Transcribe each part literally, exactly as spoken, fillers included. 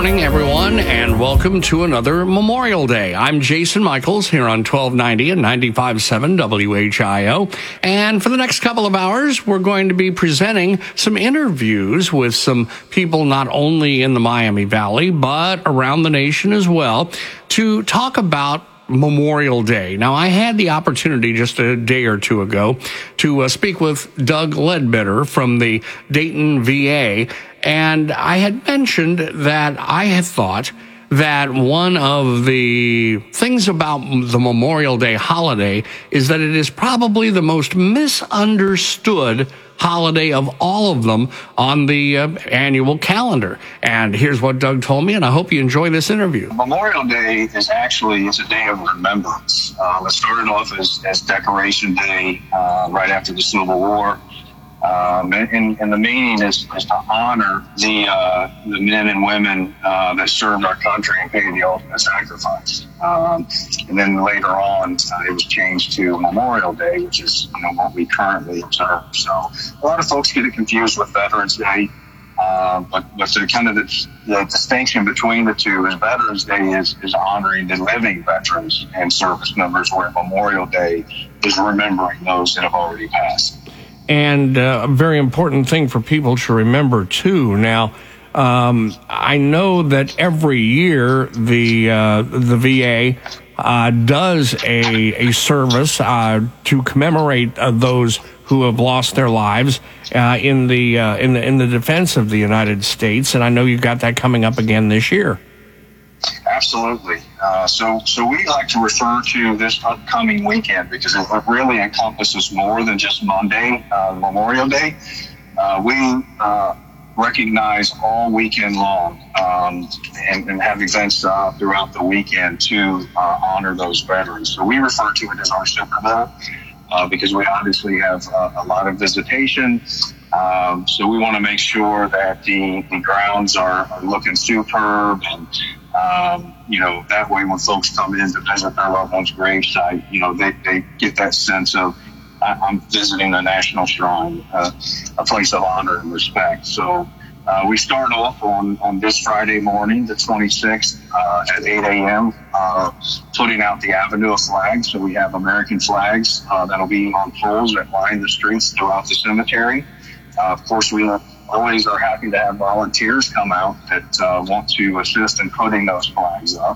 morning, everyone, and welcome to another Memorial Day. I'm Jason Michaels here on twelve ninety and ninety-five point seven W H I O. And for the next couple of hours, we're going to be presenting some interviews with some people not only in the Miami Valley, but around the nation as well, to talk about Memorial Day. Now, I had the opportunity just a day or two ago to uh, speak with Doug Ledbetter from the Dayton V A, and I had mentioned that I had thought that one of the things about the Memorial Day holiday is that it is probably the most misunderstood holiday of all of them on the uh, annual calendar. And here's what Doug told me, and I hope you enjoy this interview. Memorial Day is actually it's a day of remembrance. Um, it started off as, as Decoration Day uh, right after the Civil War. Um, and, and the meaning is, is to honor the uh, the men and women uh, that served our country and paid the ultimate sacrifice. Um, and then later on, uh, it was changed to Memorial Day, which is you know what we currently observe. So a lot of folks get it confused with Veterans Day, uh, but but the kind of the, the distinction between the two is Veterans Day is, is honoring the living veterans and service members, where Memorial Day is remembering those that have already passed. And uh, a very important thing for people to remember, too. Now, um, I know that every year the uh, the V A uh, does a, a service uh, to commemorate uh, those who have lost their lives uh, in the uh, in the in the defense of the United States, and I know you've got that coming up again this year. Absolutely. Uh, so, so we like to refer to this upcoming weekend because it really encompasses more than just Monday, uh, Memorial Day. Uh, we uh, recognize all weekend long um, and, and have events uh, throughout the weekend to uh, honor those veterans. So we refer to it as our Super Bowl uh, because we obviously have uh, a lot of visitation. Um, so we want to make sure that the, the grounds are, are looking superb, and um, you know that way when folks come in to visit their loved one's gravesite, you know they, they get that sense of I, I'm visiting a national shrine, uh, a place of honor and respect. So uh, we start off on, on this Friday morning, the twenty-sixth, uh, at eight a.m., uh, putting out the Avenue of Flags. So we have American flags uh, that'll be on poles that line the streets throughout the cemetery. Uh, of course, we always are happy to have volunteers come out that uh, want to assist in putting those flags up.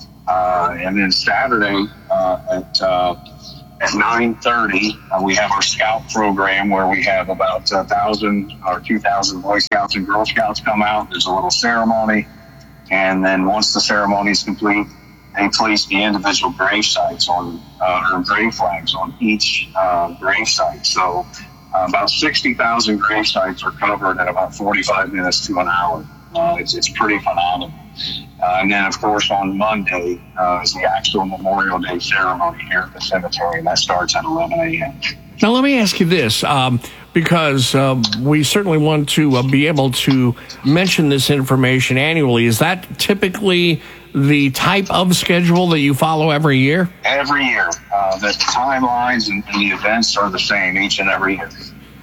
Uh, and then Saturday uh, at uh, at nine thirty, uh, we have our Scout program where we have about a thousand or two thousand Boy Scouts and Girl Scouts come out. There's a little ceremony, and then once the ceremony is complete, they place the individual grave sites on uh, or grave flags on each uh, grave site. So. Uh, about sixty thousand grave sites are covered in about forty-five minutes to an hour. Uh, it's, it's pretty phenomenal. Uh, and then, of course, on Monday uh, is the actual Memorial Day ceremony here at the cemetery, and that starts at eleven a.m. Now, let me ask you this, um, because uh, we certainly want to uh, be able to mention this information annually. Is that typically the type of schedule that you follow every year? Every year. Uh, the timelines and, and the events are the same each and every year.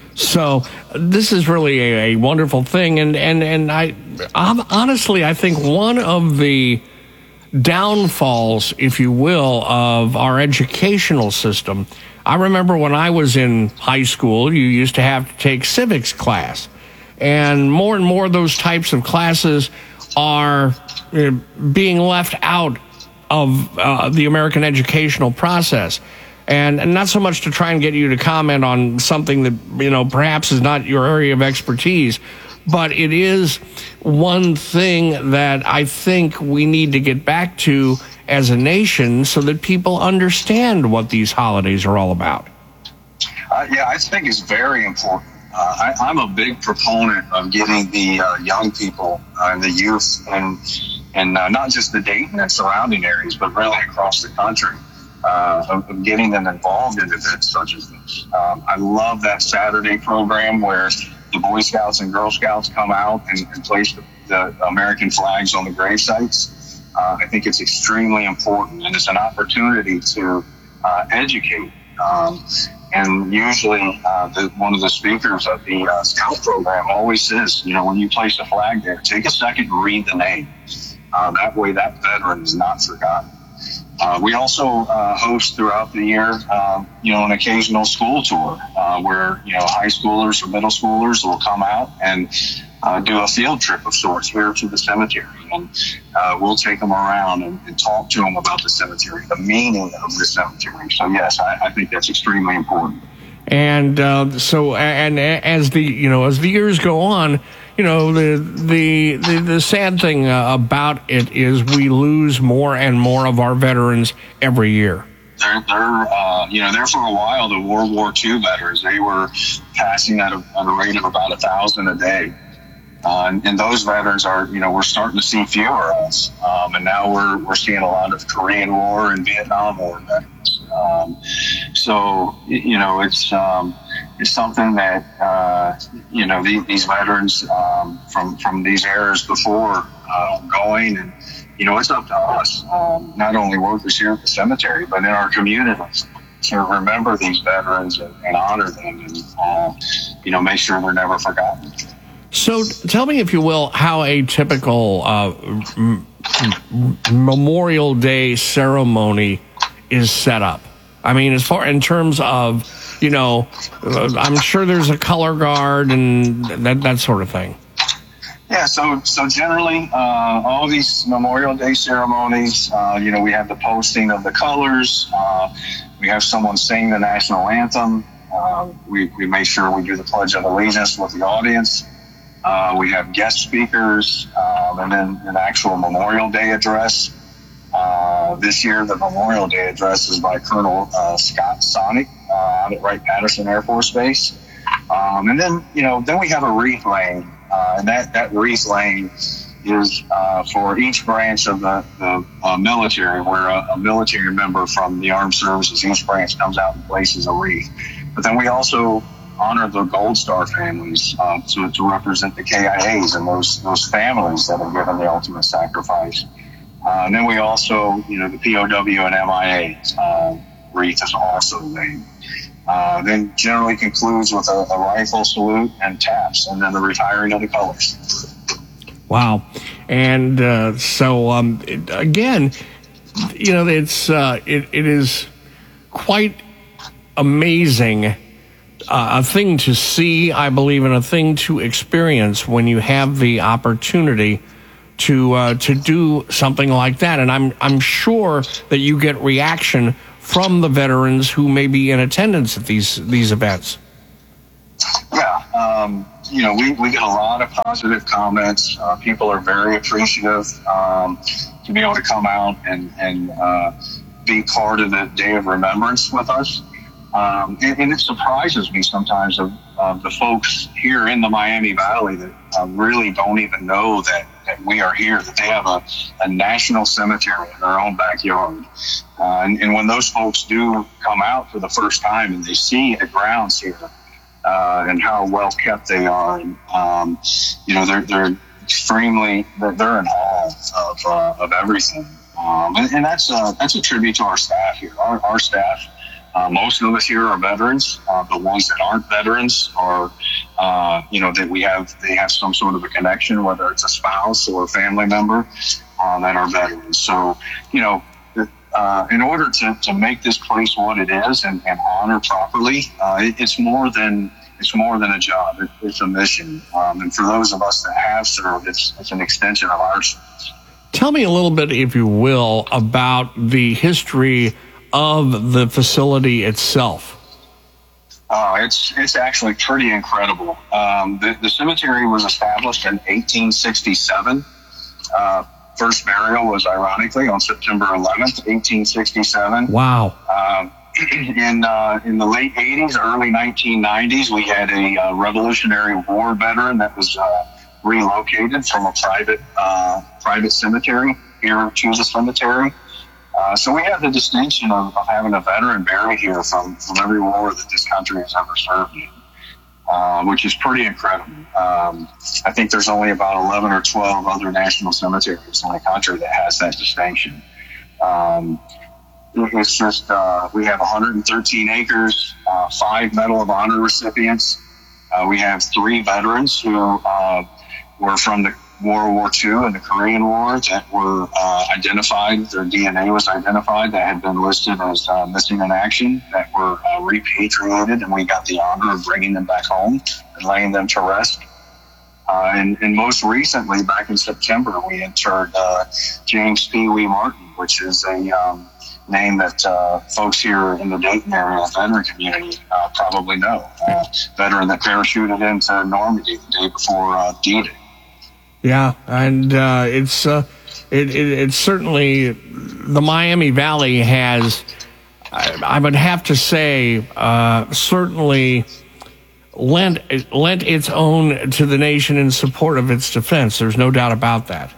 So this is really a, a wonderful thing. And, and, and I I'm, honestly, I think one of the downfalls, if you will, of our educational system, I remember when I was in high school, you used to have to take civics class. And more and more of those types of classes are uh, being left out of uh, the American educational process. And, and not so much to try and get you to comment on something that, you know, perhaps is not your area of expertise, but it is one thing that I think we need to get back to as a nation so that people understand what these holidays are all about. Uh, yeah, I think it's very important. Uh, I, I'm a big proponent of getting the uh, young people uh, and the youth and and uh, not just the Dayton and surrounding areas, but really across the country, uh, of, of getting them involved in events such as this. Um, I love that Saturday program where the Boy Scouts and Girl Scouts come out and, and place the, the American flags on the grave sites. Uh, I think it's extremely important, and it's an opportunity to uh, educate. Um, And usually, uh, the, one of the speakers of the uh, Scout program always says, you know, when you place a flag there, take a second and read the name. Uh, that way, that veteran is not forgotten. Uh, we also uh, host throughout the year, uh, you know, an occasional school tour uh, where, you know, high schoolers or middle schoolers will come out and uh, do a field trip of sorts here to the cemetery. And uh, we'll take them around and, and talk to them about the cemetery, the meaning of the cemetery. So, yes, I, I think that's extremely important. And uh, so, and as the you know as the years go on, you know the the the, the sad thing uh, about it is we lose more and more of our veterans every year. They're, they're uh, you know, there for a while, the World War Two veterans, they were passing at a, at a rate of about a thousand a day. Uh, and, and those veterans are, you know, we're starting to see fewer of us. Um, and now we're we're seeing a lot of Korean War and Vietnam War veterans. Um, so, you know, it's um, it's something that, uh, you know, the, these veterans um, from, from these eras before uh, going, and, you know, it's up to us, um, not only workers here at the cemetery, but in our communities, to remember these veterans and, and honor them and, uh, you know, make sure they're never forgotten. So tell me, if you will, how a typical uh, m- m- Memorial Day ceremony is set up. I mean, as far in terms of, you know, I'm sure there's a color guard and that that sort of thing. Yeah, so so generally, uh, all these Memorial Day ceremonies, uh, you know, we have the posting of the colors. Uh, we have someone sing the national anthem. Uh, we, we make sure we do the Pledge of Allegiance with the audience. Uh, we have guest speakers, um, and then an actual Memorial Day address. Uh, this year, the Memorial Day address is by Colonel uh, Scott Sonic uh, out at Wright-Patterson Air Force Base. Um, and then, you know, then we have a wreath laying, uh, and that, that wreath laying is uh, for each branch of the, the uh, military, where a, a military member from the armed services, each branch comes out and places a wreath. But then we also honor the Gold Star families uh, to, to represent the K I As and those those families that have given the ultimate sacrifice. Uh, and then we also, you know, the P O W and M I A uh, wreath is also named. Uh, then generally concludes with a, a rifle salute and taps, and then the retiring of the colors. Wow. And uh, so, um, it, again, you know, it's uh, it, it is quite amazing. Uh, a thing to see, I believe, and a thing to experience when you have the opportunity to uh, to do something like that. And I'm I'm sure that you get reaction from the veterans who may be in attendance at these these events. Yeah, um, you know, we, we get a lot of positive comments. Uh, people are very appreciative um, to be able to come out and and uh, be part of the Day of Remembrance with us. Um, and, and it surprises me sometimes of, of the folks here in the Miami Valley that uh, really don't even know that, that we are here, that they have a, a national cemetery in their own backyard. Uh, and, and when those folks do come out for the first time and they see the grounds here uh, and how well kept they are, and, um, you know, they're, they're extremely, they're, they're in awe of, uh, of everything. Um, and, and that's, a, that's a tribute to our staff here. Our, our staff. Uh, most of us here are veterans. Uh, the ones that aren't veterans are, uh, you know, that we have, they have some sort of a connection, whether it's a spouse or a family member uh, that are veterans. So, you know, uh, in order to, to make this place what it is and, and honor properly, uh, it, it's more than it's more than a job. It, it's a mission. Um, and for those of us that have served, it's, it's an extension of our service. Tell me a little bit, if you will, about the history of the facility itself. Oh, it's it's actually pretty incredible. Um, the, the cemetery was established in eighteen sixty-seven. Uh, first burial was ironically on September eleventh, eighteen sixty-seven. Wow. Um, in uh, in the late eighties, early nineteen nineties, we had a uh, Revolutionary War veteran that was uh, relocated from a private uh, private cemetery here to the cemetery. Uh, so we have the distinction of, of having a veteran buried here from, from every war that this country has ever served in, uh, which is pretty incredible. Um, I think there's only about eleven or twelve other national cemeteries in the country that has that distinction. Um, it's just, uh, we have one hundred thirteen acres, uh, five Medal of Honor recipients. Uh, we have three veterans who uh, were from the World War Two and the Korean War that were uh, identified. Their D N A was identified that had been listed as uh, missing in action, that were uh, repatriated, and we got the honor of bringing them back home and laying them to rest. Uh, and, and most recently, back in September, we interred uh, James Pee Wee Martin, which is a um, name that uh, folks here in the Dayton area veteran community uh, probably know. Uh, veteran that parachuted into Normandy the day before uh, D-Day. Yeah, and uh, it's uh, it, it, it's certainly the Miami Valley has, I, I would have to say, uh, certainly lent lent its own to the nation in support of its defense. There's no doubt about that.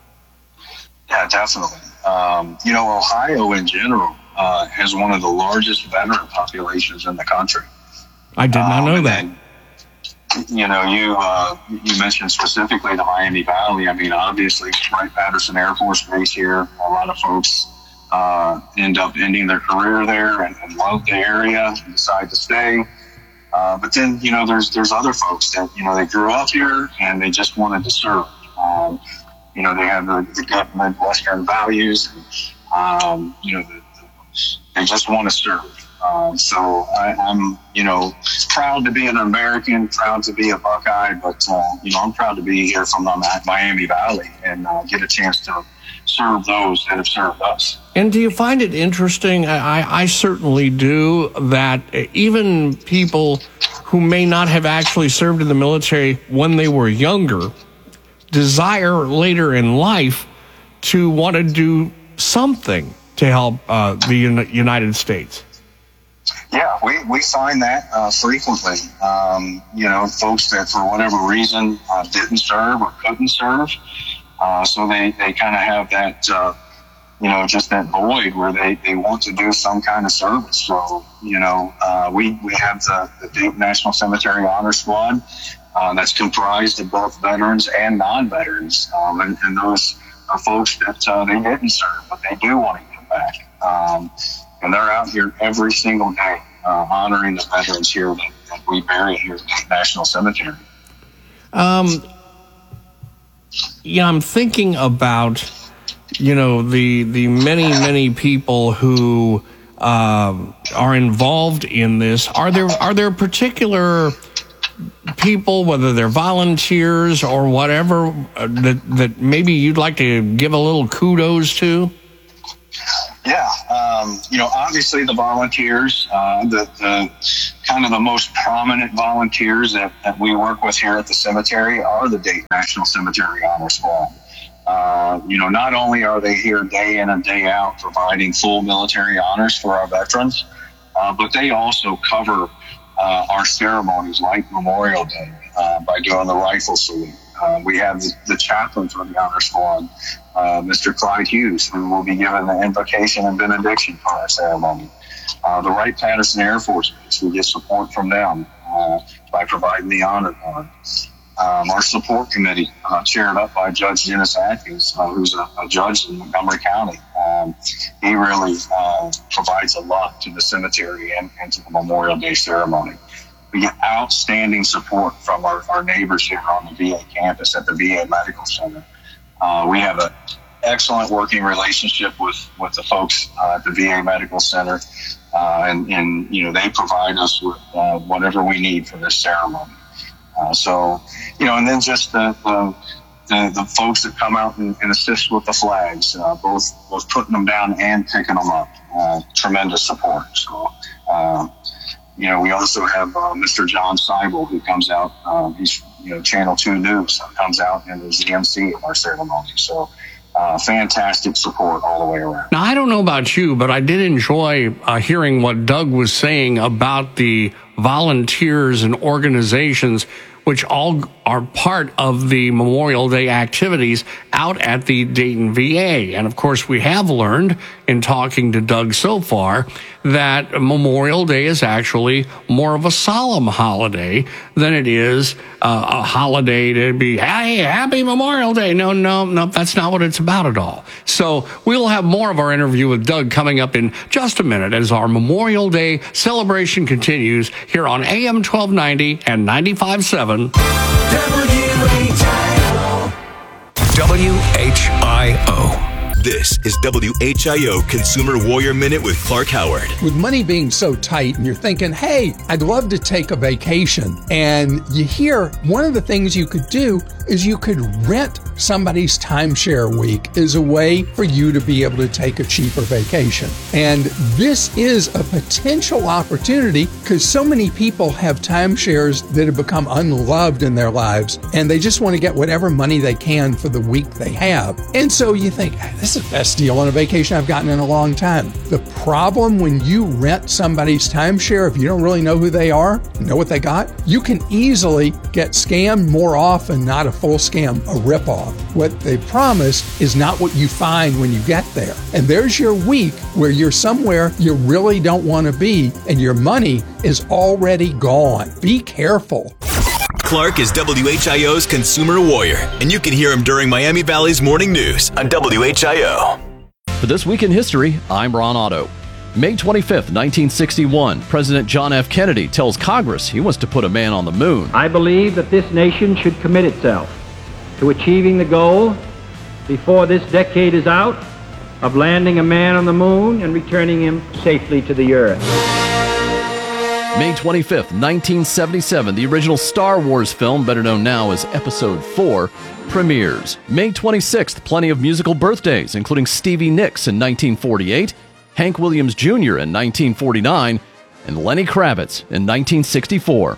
Yeah, definitely. Um, you know, Ohio in general uh, has one of the largest veteran populations in the country. I did not know um, that. Then, you know, you uh, you mentioned specifically the Miami Valley. I mean, obviously, Wright-Patterson Air Force Base here. A lot of folks uh, end up ending their career there and, and love the area and decide to stay. Uh, but then, you know, there's there's other folks that, you know, they grew up here and they just wanted to serve. Um, you know, they have the, the good Midwestern values. And, um, you know, the, the, they just want to serve. Um, so I, I'm, you know, proud to be an American, proud to be a Buckeye, but, uh, you know, I'm proud to be here from the Miami Valley and uh, get a chance to serve those that have served us. And do you find it interesting? I, I certainly do, that even people who may not have actually served in the military when they were younger desire later in life to want to do something to help uh, the United States. Yeah, we, we find that uh, frequently. Um, you know, folks that for whatever reason uh, didn't serve or couldn't serve. Uh, so they, they kind of have that, uh, you know, just that void where they, they want to do some kind of service. So, you know, uh, we, we have the, the Dayton National Cemetery Honor Squad uh, that's comprised of both veterans and non-veterans. Um, and, and those are folks that uh, they didn't serve, but they do want to give back. Um, and they're out here every single day uh, honoring the veterans here that, that we bury here at the National Cemetery. Um, yeah, I'm thinking about, you know, the the many, many people who um, are involved in this. Are there are there particular people, whether they're volunteers or whatever, uh, that that maybe you'd like to give a little kudos to? Yeah, um, you know, obviously the volunteers, uh, the, the kind of the most prominent volunteers that, that we work with here at the cemetery are the Dayton National Cemetery Honor Squad. Uh, you know, not only are they here day in and day out providing full military honors for our veterans, uh, but they also cover uh, our ceremonies like Memorial Day uh, by doing the rifle salute. Uh, we have the, the chaplain for the Honor Squad, uh, Mister Clyde Hughes, who will be giving the invocation and benediction for our ceremony. Uh, the Wright-Patterson Air Force Base, we get support from them uh, by providing the honor guard. Um, our support committee, uh, chaired up by Judge Dennis Atkins, uh, who's a, a judge in Montgomery County. Um, he really uh, provides a lot to the cemetery and, and to the Memorial Day ceremony. We get outstanding support from our, our neighbors here on the V A campus at the V A Medical Center. Uh, we have an excellent working relationship with, with the folks uh, at the V A Medical Center, uh, and, and, you know, they provide us with uh, whatever we need for this ceremony. Uh, so, you know, and then just the, the, the, the folks that come out and, and assist with the flags, uh, both, both putting them down and picking them up. Uh, tremendous support. So, uh, you know, we also have uh, Mister John Seibel, who comes out. Um, he's, you know, Channel two News, so comes out and is the M C of our ceremony. So, uh, fantastic support all the way around. Now, I don't know about you, but I did enjoy uh, hearing what Doug was saying about the volunteers and organizations which all are part of the Memorial Day activities out at the Dayton V A. And of course, we have learned in talking to Doug so far that Memorial Day is actually more of a solemn holiday than it is uh, a holiday to be, hey, happy Memorial Day. No, no, no, that's not what it's about at all. So we'll have more of our interview with Doug coming up in just a minute as our Memorial Day celebration continues here on A M twelve ninety and ninety-five point seven W H I O. W H I O. This is W H I O Consumer Warrior Minute with Clark Howard. With money being so tight and you're thinking, hey, I'd love to take a vacation. And you hear one of the things you could do is you could rent somebody's timeshare week as a way for you to be able to take a cheaper vacation. And this is a potential opportunity because so many people have timeshares that have become unloved in their lives and they just want to get whatever money they can for the week they have. And so you think, hey, this is the best deal on a vacation I've gotten in a long time. The problem when you rent somebody's timeshare, if you don't really know who they are, know what they got, you can easily get scammed more often, not a full scam, a ripoff. What they promise is not what you find when you get there. And there's your week where you're somewhere you really don't want to be and your money is already gone. Be careful. Clark is W H I O's Consumer Warrior, and you can hear him during Miami Valley's Morning News on W H I O. For This Week in History, I'm Ron Otto. May twenty-fifth, nineteen sixty-one, President John F. Kennedy tells Congress he wants to put a man on the moon. I believe that this nation should commit itself to achieving the goal before this decade is out of landing a man on the moon and returning him safely to the earth. May twenty-fifth, nineteen seventy-seven, the original Star Wars film, better known now as Episode four, premieres. May twenty-sixth, plenty of musical birthdays, including Stevie Nicks in nineteen forty-eight, Hank Williams Junior in nineteen forty-nine, and Lenny Kravitz in nineteen sixty-four.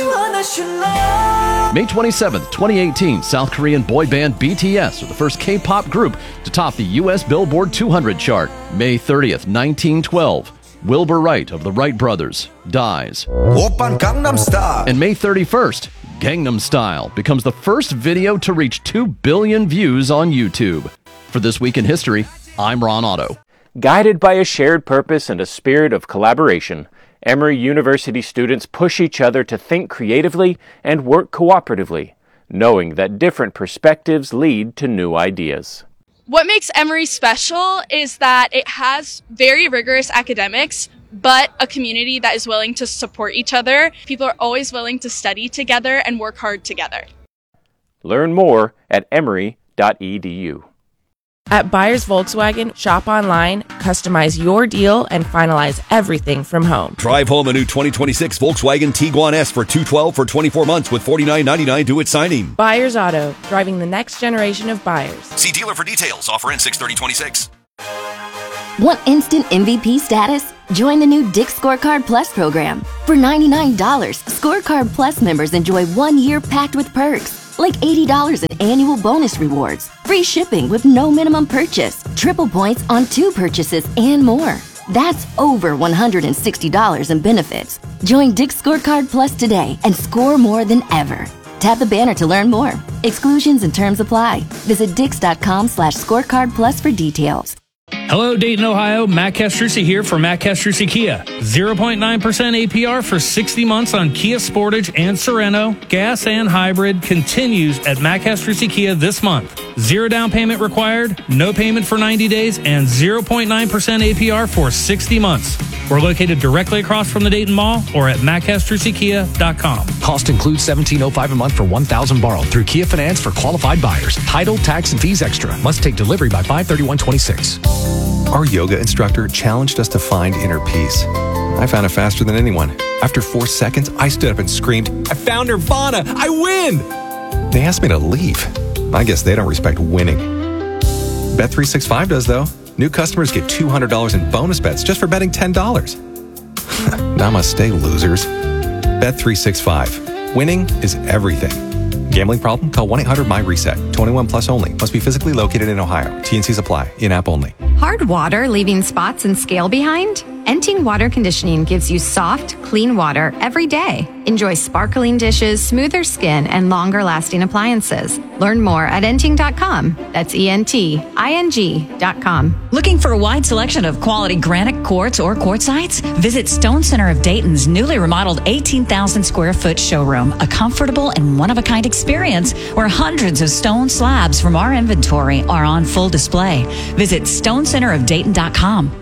May twenty-seventh, twenty eighteen, South Korean boy band B T S are the first K-pop group to top the U S Billboard two hundred chart. May thirtieth, nineteen twelve, Wilbur Wright of the Wright Brothers dies. And May thirty-first, Gangnam Style becomes the first video to reach two billion views on YouTube. For This Week in History, I'm Ron Otto. Guided by a shared purpose and a spirit of collaboration, Emory University students push each other to think creatively and work cooperatively, knowing that different perspectives lead to new ideas. What makes Emory special is that it has very rigorous academics, but a community that is willing to support each other. People are always willing to study together and work hard together. Learn more at emory dot e d u. At Buyers Volkswagen, shop online, customize your deal, and finalize everything from home. Drive home a new twenty twenty-six Volkswagen Tiguan S for two hundred twelve dollars for twenty-four months with forty-nine ninety-nine due at signing. Buyers Auto, driving the next generation of buyers. See dealer for details. Offer ends six thirty twenty-six. Want instant M V P status? Join the new Dick's Scorecard Plus program. For ninety-nine dollars, Scorecard Plus members enjoy one year packed with perks. Like eighty dollars in annual bonus rewards, free shipping with no minimum purchase, triple points on two purchases, and more. That's over one hundred sixty dollars in benefits. Join Dick's Scorecard Plus today and score more than ever. Tap the banner to learn more. Exclusions and terms apply. Visit dix.com slash scorecard plus for details. Hello, Dayton, Ohio. Matt Castrucci here for Matt Castrucci Kia. zero point nine percent A P R for sixty months on Kia Sportage and Sorento. Gas and hybrid continues at Matt Castrucci Kia this month. Zero down payment required, no payment for ninety days, and zero point nine percent A P R for sixty months. We're located directly across from the Dayton Mall or at matt castrucci kia dot com. Cost includes seventeen oh five a month for one thousand borrowed through Kia Finance for qualified buyers. Title, tax, and fees extra. Must take delivery by five thirty-one twenty-six. Our yoga instructor challenged us to find inner peace. I found it faster than anyone. After four seconds, I stood up and screamed, I found Nirvana! I win! They asked me to leave. I guess they don't respect winning. Bet three sixty-five does, though. New customers get two hundred dollars in bonus bets just for betting ten dollars. Namaste, losers. Bet three sixty-five. Winning is everything. Gambling problem? Call one eight hundred M Y reset. twenty-one plus only. Must be physically located in Ohio. T and C's apply. In-app only. Hard water leaving spots and scale behind? Enting Water Conditioning gives you soft, clean water every day. Enjoy sparkling dishes, smoother skin, and longer-lasting appliances. Learn more at enting dot com. That's E N T I N G dot com. Looking for a wide selection of quality granite quartz or quartzites? Visit Stone Center of Dayton's newly remodeled eighteen thousand square foot showroom, a comfortable and one-of-a-kind experience where hundreds of stone slabs from our inventory are on full display. Visit stone center of dayton dot com.